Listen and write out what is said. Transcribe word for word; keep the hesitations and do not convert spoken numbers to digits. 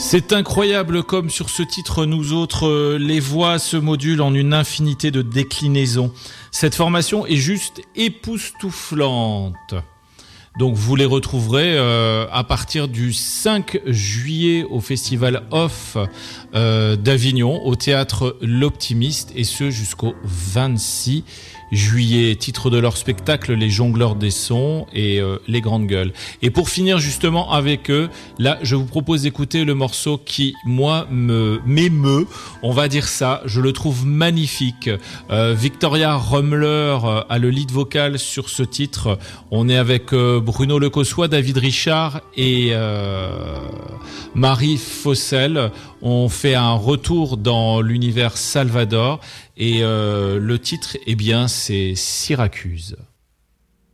C'est incroyable comme sur ce titre, nous autres, les voix se modulent en une infinité de déclinaisons. Cette formation est juste époustouflante. Donc vous les retrouverez euh, à partir du cinq juillet au Festival Off euh, d'Avignon, au Théâtre L'Optimiste, et ce jusqu'au vingt-six juillet. Titre de leur spectacle, Les Jongleurs des Sons et euh, Les Grandes Gueules. Et pour finir justement avec eux, là je vous propose d'écouter le morceau qui, moi, me m'émeut, on va dire ça, je le trouve magnifique. Euh, Victoria Rummler a le lead vocal sur ce titre. On est avec euh, Bruno Lecossois, David Richard et euh, Marie Fossel. On fait un retour dans l'univers Salvador et euh, le titre, eh bien, c'est Syracuse.